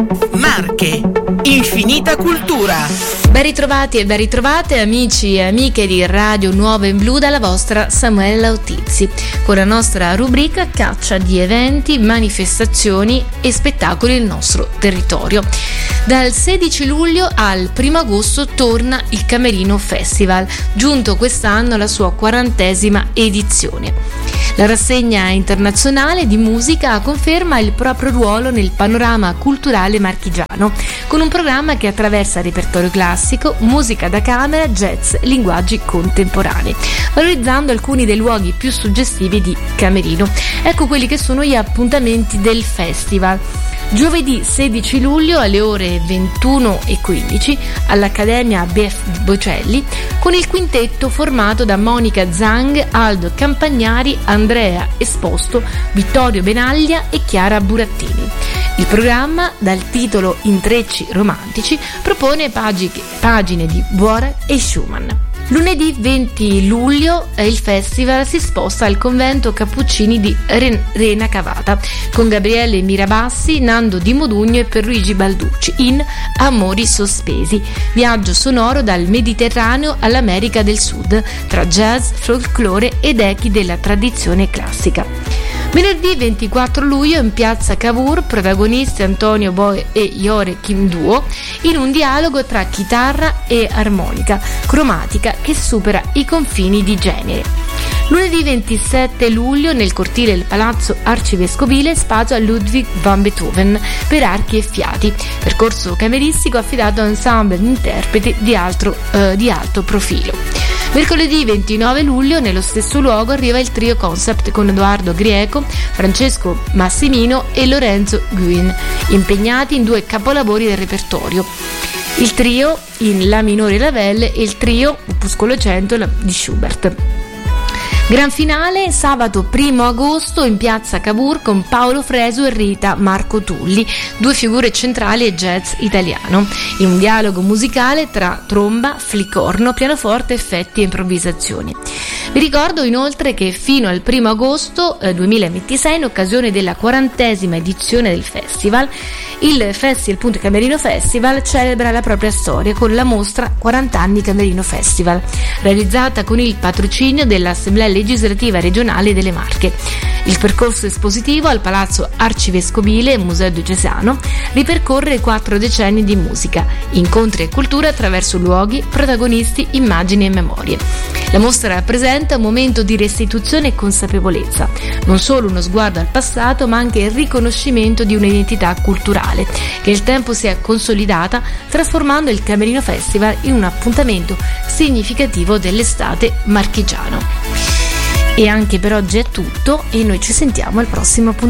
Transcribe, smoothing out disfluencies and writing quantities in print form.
Marche, infinita cultura. Ben ritrovati e ben ritrovate amici e amiche di Radio Nuovo in Blu dalla vostra Samuele Lautizzi con la nostra rubrica Caccia di eventi, manifestazioni e spettacoli nel nostro territorio. Dal 16 luglio al 1 agosto torna il Camerino Festival, giunto quest'anno alla sua 40ª edizione. La rassegna internazionale di musica conferma il proprio ruolo nel panorama culturale marchigiano, con un programma che attraversa repertorio classico, musica da camera, jazz, linguaggi contemporanei, valorizzando alcuni dei luoghi più suggestivi di Camerino. Ecco quelli che sono gli appuntamenti del festival. Giovedì 16 luglio alle ore 21:15 all'Accademia BF di Bocelli con il quintetto formato da Monica Zang, Aldo Campagnari, Andrea Esposto, Vittorio Benaglia e Chiara Burattini. Il programma, dal titolo Intrecci romantici, propone pagine di Dvorak e Schumann. Lunedì 20 luglio il festival si sposta al convento Cappuccini di Rena Cavata con Gabriele Mirabassi, Nando Di Modugno e Pierluigi Balducci in Amori sospesi, viaggio sonoro dal Mediterraneo all'America del Sud tra jazz, folklore ed echi della tradizione classica. Venerdì 24 luglio in piazza Cavour, protagonisti Antonio Boe e Iore Kim Duo, in un dialogo tra chitarra e armonica cromatica che supera i confini di genere. Lunedì 27 luglio nel cortile del Palazzo Arcivescovile spazio a Ludwig van Beethoven per archi e fiati, percorso cameristico affidato a ensemble di interpreti di alto profilo. Mercoledì 29 luglio nello stesso luogo arriva il trio concept con Edoardo Grieco, Francesco Massimino e Lorenzo Guin, impegnati in 2 capolavori del repertorio. Il trio in La minore Lavelle e il trio Opuscolo 100 di Schubert. Gran finale sabato 1 agosto in piazza Cavour con Paolo Fresu e Rita Marco Tulli, 2 figure centrali e jazz italiano, in un dialogo musicale tra tromba, flicorno, pianoforte, effetti e improvvisazioni. Vi ricordo inoltre che fino al 1 agosto 2026, in occasione della 40ª edizione del festival, il Camerino Festival celebra la propria storia con la mostra 40 anni Camerino Festival, realizzata con il patrocinio dell'Assemblea Legislativa Regionale delle Marche. Il percorso espositivo al Palazzo Arcivescovile e Museo Diocesano ripercorre 4 decenni di musica, incontri e cultura attraverso luoghi, protagonisti, immagini e memorie. La mostra rappresenta un momento di restituzione e consapevolezza, non solo uno sguardo al passato, ma anche il riconoscimento di un'identità culturale che nel tempo si è consolidata, trasformando il Camerino Festival in un appuntamento significativo dell'estate marchigiano. E anche per oggi è tutto e noi ci sentiamo al prossimo appuntamento.